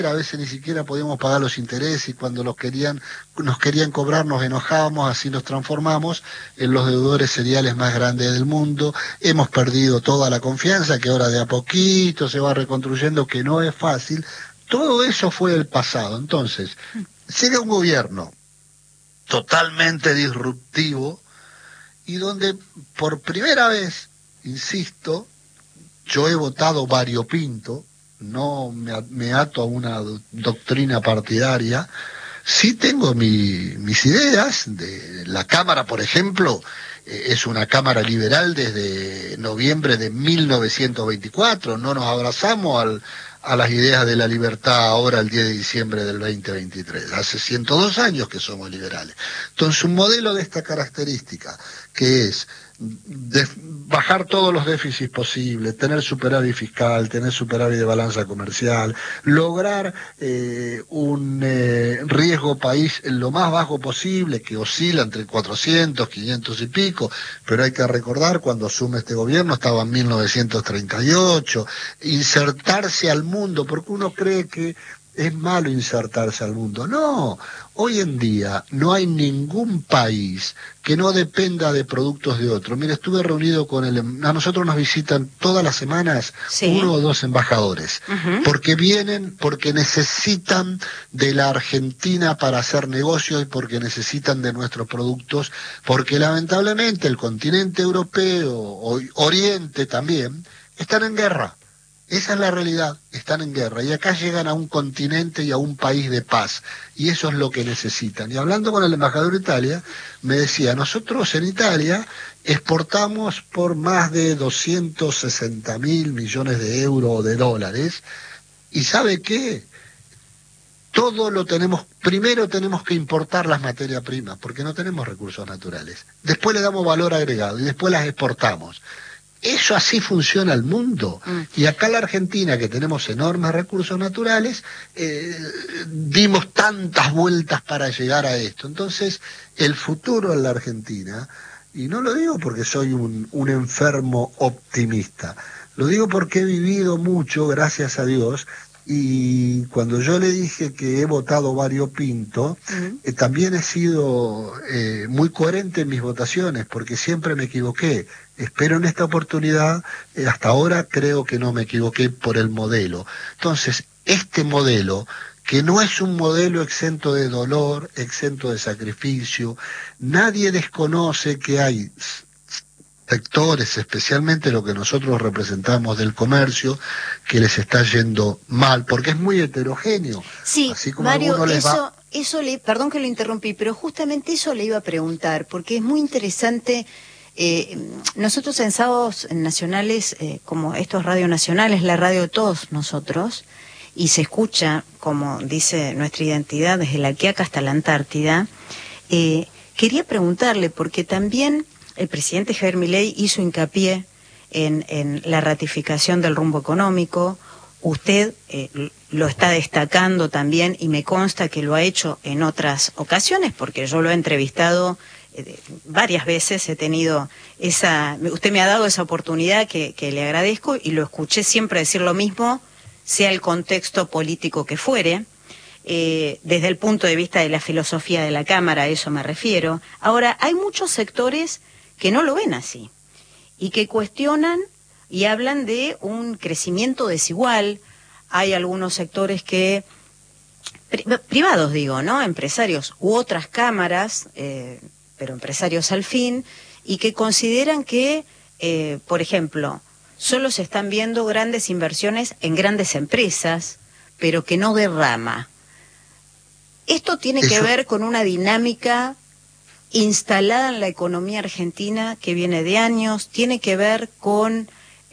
a veces ni siquiera podíamos pagar los intereses y cuando nos querían cobrar nos enojábamos, así nos transformamos en los deudores seriales más grandes del mundo. Hemos perdido toda la confianza que ahora de a poquito se va reconstruyendo, que no es fácil. Todo eso fue el pasado. Entonces, llega un gobierno totalmente disruptivo y donde por primera vez, insisto, yo he votado variopinto, no me ato a una doctrina partidaria, sí tengo mis ideas. De la Cámara, por ejemplo, es una Cámara liberal desde noviembre de 1924, no nos abrazamos a las ideas de la libertad ahora el 10 de diciembre del 2023, hace 102 años que somos liberales. Entonces un modelo de esta característica, que es bajar todos los déficits posibles, tener superávit fiscal, tener superávit de balanza comercial, lograr un riesgo país en lo más bajo posible, que oscila entre 400, 500 y pico, pero hay que recordar, cuando asume este gobierno estaba en 1938, insertarse al mundo, porque uno cree que es malo insertarse al mundo. No, hoy en día no hay ningún país que no dependa de productos de otro. Mira, estuve reunido con a nosotros nos visitan todas las semanas uno o dos embajadores, porque vienen, porque necesitan de la Argentina para hacer negocios y porque necesitan de nuestros productos, porque lamentablemente el continente europeo, Oriente también, están en guerra. Esa es la realidad, están en guerra, y acá llegan a un continente y a un país de paz, y eso es lo que necesitan. Y hablando con el embajador de Italia, me decía, nosotros en Italia exportamos por más de 260.000 millones de euros o de dólares, y ¿sabe qué? Todo lo tenemos, primero tenemos que importar las materias primas, porque no tenemos recursos naturales, después le damos valor agregado, y después las exportamos. Eso así funciona el mundo. Y acá en la Argentina, que tenemos enormes recursos naturales, dimos tantas vueltas para llegar a esto. Entonces, el futuro en la Argentina, y no lo digo porque soy un enfermo optimista, lo digo porque he vivido mucho, gracias a Dios, y cuando yo le dije que he votado variopinto, también he sido muy coherente en mis votaciones, porque siempre me equivoqué. Espero en esta oportunidad, hasta ahora creo que no me equivoqué por el modelo. Entonces, este modelo, que no es un modelo exento de dolor, exento de sacrificio, nadie desconoce que hay sectores, especialmente lo que nosotros representamos del comercio, que les está yendo mal, porque es muy heterogéneo. Sí, así como Mario, a les va... perdón que lo interrumpí, pero justamente eso le iba a preguntar, porque es muy interesante. Nosotros en sábados nacionales, como estos radio nacionales, la radio de todos nosotros, y se escucha, como dice nuestra identidad, desde la Quiaca hasta la Antártida, quería preguntarle, porque también el presidente Javier Milei hizo hincapié en la ratificación del rumbo económico. Usted lo está destacando también, y me consta que lo ha hecho en otras ocasiones, porque yo lo he entrevistado varias veces, he tenido usted me ha dado esa oportunidad que le agradezco, y lo escuché siempre decir lo mismo, sea el contexto político que fuere, desde el punto de vista de la filosofía de la Cámara, a eso me refiero. Ahora, hay muchos sectores que no lo ven así, y que cuestionan y hablan de un crecimiento desigual. Hay algunos sectores que, privados digo, ¿no?, empresarios u otras cámaras, pero empresarios al fin, y que consideran que, por ejemplo, solo se están viendo grandes inversiones en grandes empresas, pero que no derrama. Esto tiene que ver con una dinámica instalada en la economía argentina que viene de años, tiene que ver con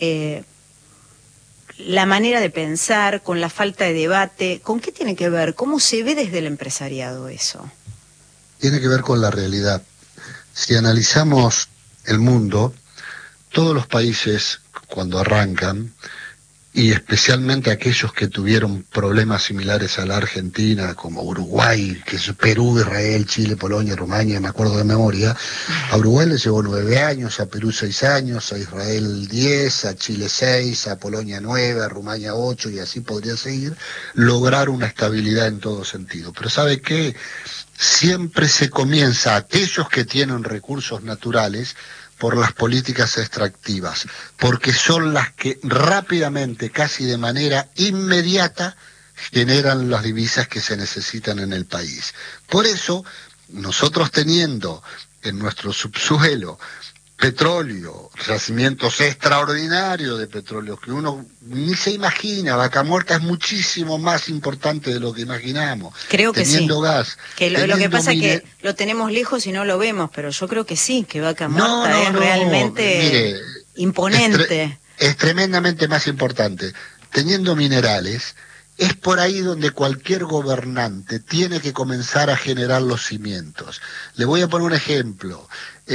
la manera de pensar, con la falta de debate. ¿Con qué tiene que ver? ¿Cómo se ve desde el empresariado eso? Tiene que ver con la realidad. Si analizamos el mundo, todos los países cuando arrancan y especialmente aquellos que tuvieron problemas similares a la Argentina, como Uruguay, que es Perú, Israel, Chile, Polonia, Rumania, me acuerdo de memoria. A Uruguay le llevó 9 años, a Perú 6 años, a Israel 10, a Chile 6, a Polonia 9, a Rumania 8, y así podría seguir, lograr una estabilidad en todo sentido. Pero ¿sabe qué? Siempre se comienza, aquellos que tienen recursos naturales, por las políticas extractivas, porque son las que rápidamente, casi de manera inmediata, generan las divisas que se necesitan en el país. Por eso, nosotros teniendo en nuestro subsuelo petróleo, yacimientos extraordinarios de petróleo que uno ni se imagina, Vaca Muerta es muchísimo más importante de lo que imaginamos. Creo que teniendo sí. gas, Que lo que pasa es que lo tenemos lejos y no lo vemos, pero yo creo que sí, que Vaca Muerta es realmente mire, imponente. Es tremendamente más importante. Teniendo minerales, es por ahí donde cualquier gobernante tiene que comenzar a generar los cimientos. Le voy a poner un ejemplo.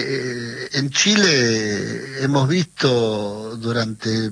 En Chile hemos visto durante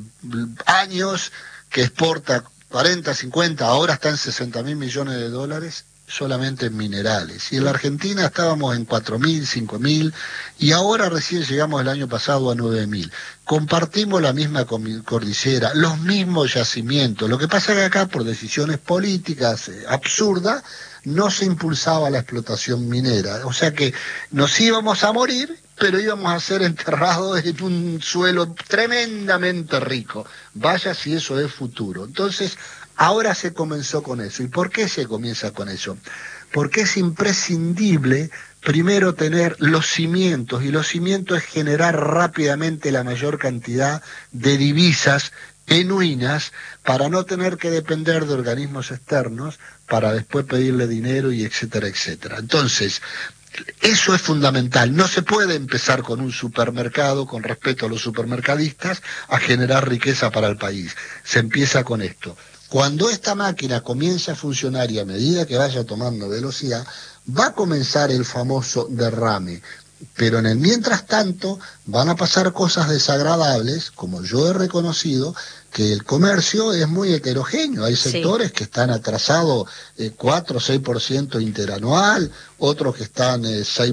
años que exporta 40, 50, ahora está en 60.000 millones de dólares solamente en minerales. Y en la Argentina estábamos en 4.000, 5.000, y ahora recién llegamos el año pasado a 9.000. Compartimos la misma cordillera, los mismos yacimientos. Lo que pasa es que acá, por decisiones políticas absurdas, no se impulsaba la explotación minera. O sea que nos íbamos a morir, pero íbamos a ser enterrados en un suelo tremendamente rico. Vaya si eso es futuro. Entonces, ahora se comenzó con eso. ¿Y por qué se comienza con eso? Porque es imprescindible primero tener los cimientos, y los cimientos es generar rápidamente la mayor cantidad de divisas genuinas para no tener que depender de organismos externos para después pedirle dinero y etcétera, etcétera. Entonces, eso es fundamental. No se puede empezar con un supermercado, con respeto a los supermercadistas, a generar riqueza para el país. Se empieza con esto. Cuando esta máquina comience a funcionar y a medida que vaya tomando velocidad, va a comenzar el famoso derrame. Pero en el mientras tanto van a pasar cosas desagradables, como yo he reconocido, que el comercio es muy heterogéneo. Hay sectores que están atrasados 4 o 6% interanual, otros que están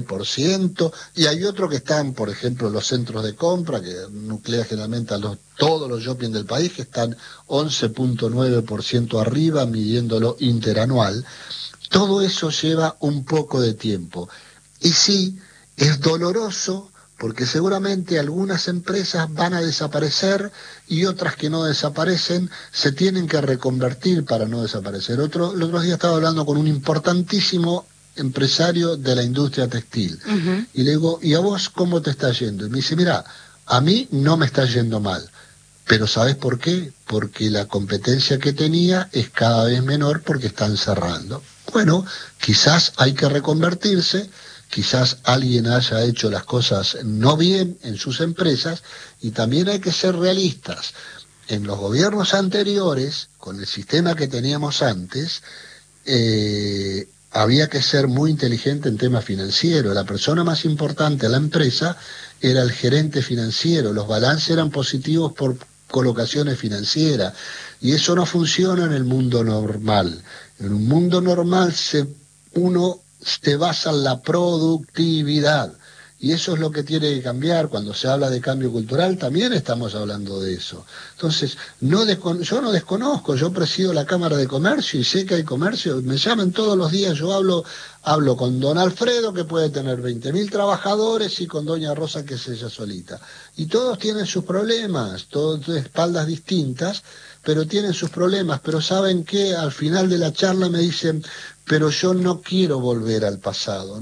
6%, y hay otros que están, por ejemplo, los centros de compra, que nuclea generalmente a todos los shopping del país, que están 11.9% arriba, midiéndolo interanual. Todo eso lleva un poco de tiempo. Y sí, es doloroso, porque seguramente algunas empresas van a desaparecer y otras que no desaparecen se tienen que reconvertir para no desaparecer. El otro día estaba hablando con un importantísimo empresario de la industria textil. Y le digo, ¿y a vos cómo te está yendo? Y me dice, mira, a mí no me está yendo mal. Pero ¿sabes por qué? Porque la competencia que tenía es cada vez menor porque están cerrando. Bueno, quizás hay que reconvertirse, quizás alguien haya hecho las cosas no bien en sus empresas, y también hay que ser realistas. En los gobiernos anteriores, con el sistema que teníamos antes, había que ser muy inteligente en temas financieros. La persona más importante de la empresa era el gerente financiero. Los balances eran positivos por colocaciones financieras, y eso no funciona en el mundo normal. En un mundo normal uno se basa en la productividad, y eso es lo que tiene que cambiar. Cuando se habla de cambio cultural también estamos hablando de eso. Entonces, yo no desconozco, yo presido la Cámara de Comercio y sé que hay comercio, me llaman todos los días, yo hablo con don Alfredo, que puede tener 20.000 trabajadores, y con doña Rosa, que es ella solita, y todos tienen sus problemas, todos de espaldas distintas, pero tienen sus problemas. Pero ¿saben qué? Al final de la charla me dicen, pero yo no quiero volver al pasado,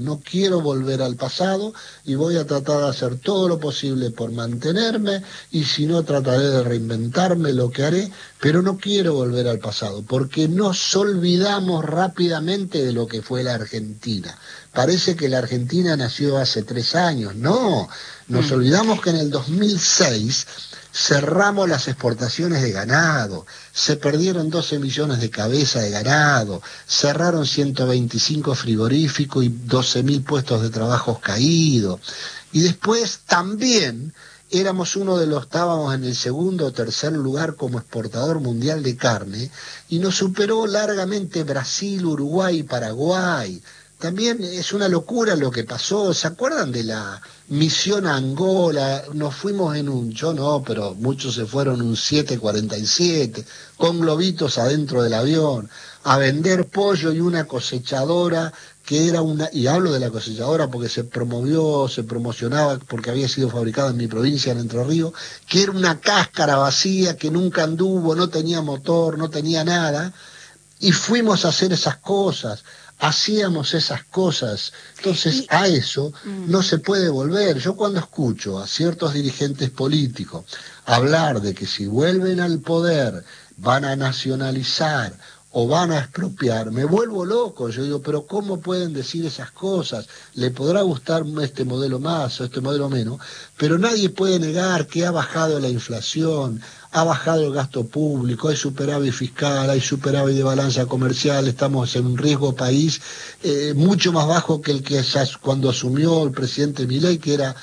y voy a tratar de hacer todo lo posible por mantenerme, y si no, trataré de reinventarme lo que haré, pero no quiero volver al pasado, porque nos olvidamos rápidamente de lo que fue la Argentina. Parece que la Argentina nació hace 3 años, no, nos olvidamos que en el 2006 cerramos las exportaciones de ganado, se perdieron 12 millones de cabezas de ganado, cerraron 125 frigoríficos y 12.000 puestos de trabajo caídos. Y después también estábamos en el segundo o tercer lugar como exportador mundial de carne, y nos superó largamente Brasil, Uruguay y Paraguay. También es una locura lo que pasó. ¿Se acuerdan de la misión a Angola? Nos fuimos yo no, pero muchos se fueron un 747, con globitos adentro del avión, a vender pollo, y una cosechadora que era y hablo de la cosechadora porque se promocionaba porque había sido fabricada en mi provincia, en Entre Ríos, que era una cáscara vacía que nunca anduvo, no tenía motor, no tenía nada, y fuimos a hacer esas cosas. Hacíamos esas cosas, entonces a eso no se puede volver. Yo cuando escucho a ciertos dirigentes políticos hablar de que si vuelven al poder van a nacionalizar o van a expropiar, me vuelvo loco. Yo digo, pero ¿cómo pueden decir esas cosas? Le podrá gustar este modelo más o este modelo menos, pero nadie puede negar que ha bajado la inflación, ha bajado el gasto público, hay superávit fiscal, hay superávit de balanza comercial, estamos en un riesgo país mucho más bajo que el que cuando asumió el presidente Milei, que era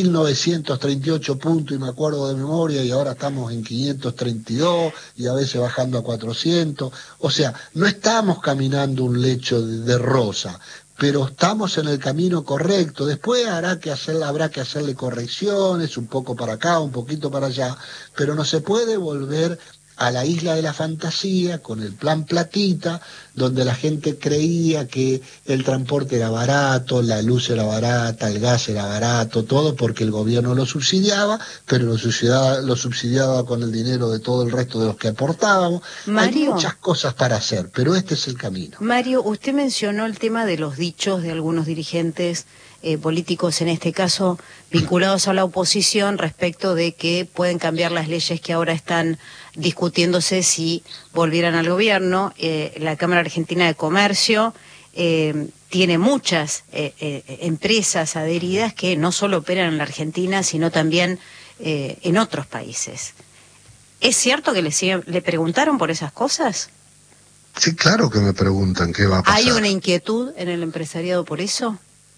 1938 puntos, y me acuerdo de memoria, y ahora estamos en 532 y a veces bajando a 400. O sea, no estamos caminando un lecho de rosa, pero estamos en el camino correcto. Después habrá que hacerle correcciones, un poco para acá, un poquito para allá, pero no se puede volver a la isla de la fantasía con el plan Platita, donde la gente creía que el transporte era barato, la luz era barata, el gas era barato, todo porque el gobierno lo subsidiaba, pero lo subsidiaba con el dinero de todo el resto de los que aportábamos. Mario, hay muchas cosas para hacer, pero este es el camino. Mario, usted mencionó el tema de los dichos de algunos dirigentes políticos, en este caso vinculados a la oposición, respecto de que pueden cambiar las leyes que ahora están discutiéndose si volvieran al gobierno. La Cámara Argentina de Comercio tiene muchas empresas adheridas que no solo operan en la Argentina, sino también en otros países. ¿Es cierto que le preguntaron por esas cosas? Sí, claro que me preguntan qué va a pasar. ¿Hay una inquietud en el empresariado por eso?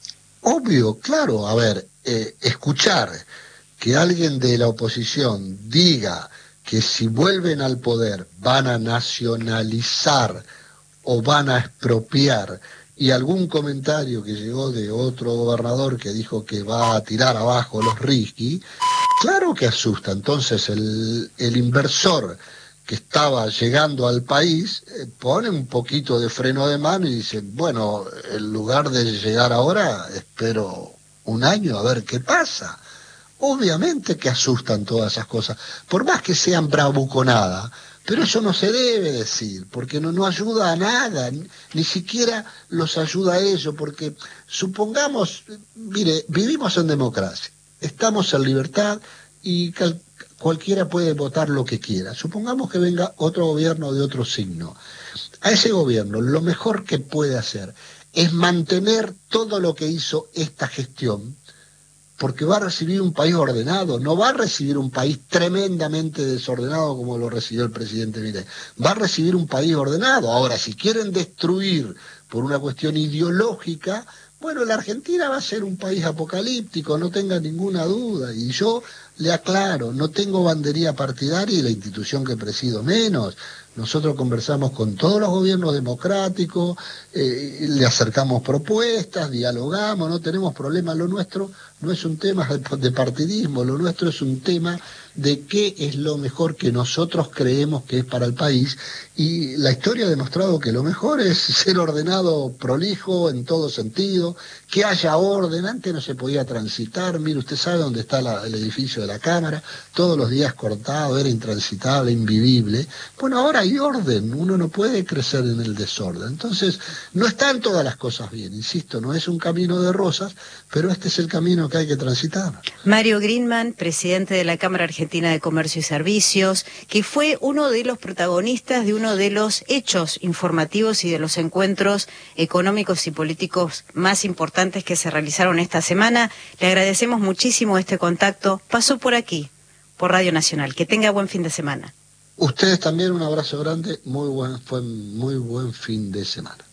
Obvio, claro. A ver, escuchar que alguien de la oposición diga que si vuelven al poder van a nacionalizar o van a expropiar, y algún comentario que llegó de otro gobernador que dijo que va a tirar abajo los risky, claro que asusta. Entonces el inversor que estaba llegando al país pone un poquito de freno de mano y dice, bueno, en lugar de llegar ahora, espero un año a ver qué pasa. Obviamente que asustan todas esas cosas, por más que sean bravuconada, pero eso no se debe decir, porque no ayuda a nada, ni siquiera los ayuda a ellos, porque supongamos, mire, vivimos en democracia, estamos en libertad y cualquiera puede votar lo que quiera. Supongamos que venga otro gobierno de otro signo. A ese gobierno lo mejor que puede hacer es mantener todo lo que hizo esta gestión, porque va a recibir un país ordenado, no va a recibir un país tremendamente desordenado como lo recibió el presidente Milei. Va a recibir un país ordenado. Ahora, si quieren destruir por una cuestión ideológica, bueno, la Argentina va a ser un país apocalíptico, no tenga ninguna duda. Y yo le aclaro, no tengo bandería partidaria y la institución que presido menos. Nosotros conversamos con todos los gobiernos democráticos, le acercamos propuestas, dialogamos, no tenemos problemas. Lo nuestro no es un tema de partidismo, lo nuestro es un tema de qué es lo mejor que nosotros creemos que es para el país, y la historia ha demostrado que lo mejor es ser ordenado, prolijo en todo sentido, que haya orden. Antes no se podía transitar, mire, usted sabe dónde está el edificio de la Cámara, todos los días cortado, era intransitable, invivible. Bueno, ahora hay orden, uno no puede crecer en el desorden. Entonces, no están todas las cosas bien, insisto, no es un camino de rosas, pero este es el camino que hay que transitar. Mario Greenman, presidente de la Cámara Argentina de Comercio y Servicios, que fue uno de los protagonistas de uno de los hechos informativos y de los encuentros económicos y políticos más importantes que se realizaron esta semana. Le agradecemos muchísimo este contacto. Pasó por aquí, por Radio Nacional. Que tenga buen fin de semana. Ustedes también, un abrazo grande, fue muy buen fin de semana.